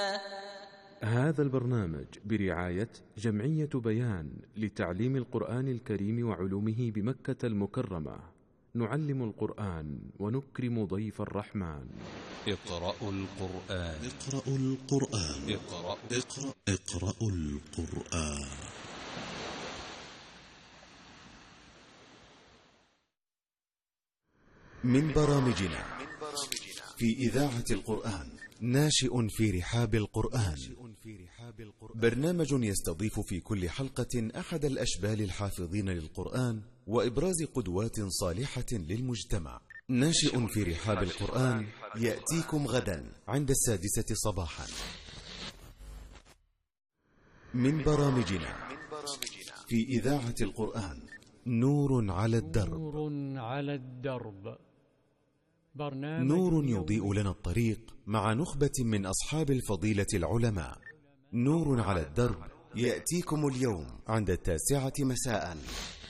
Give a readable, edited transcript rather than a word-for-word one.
هذا البرنامج برعاية جمعية بيان لتعليم القرآن الكريم وعلومه بمكة المكرمة. نعلم القرآن ونكرم ضيف الرحمن. اقرأوا القرآن. اقرأوا القرآن. اقرأوا القرآن. من برامجنا في إذاعة القرآن ناشئ في رحاب القرآن، برنامج يستضيف في كل حلقة أحد الأشبال الحافظين للقرآن وإبراز قدوات صالحة للمجتمع. ناشئ في رحاب القرآن يأتيكم غدا عند 6:00 صباحا. من برامجنا في إذاعة القرآن نور على الدرب. نور يضيء لنا الطريق مع نخبة من أصحاب الفضيلة العلماء. نور على الدرب يأتيكم اليوم عند 9:00 مساء.